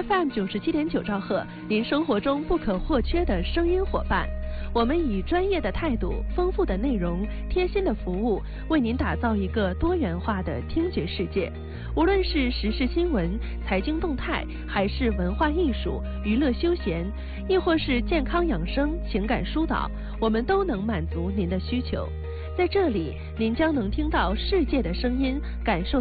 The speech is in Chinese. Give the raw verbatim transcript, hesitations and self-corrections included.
F M 九十七点九兆赫，您生活中不可或缺的声音伙伴。我们以专业的态度、丰富的内容、贴心的服务，为您打造一个多元化的听觉世界。无论是时事新闻、财经动态，还是文化艺术、娱乐休闲，亦或是健康养生、情感疏导，我们都能满足您的需求。在这里，您将能听到世界的声音，感受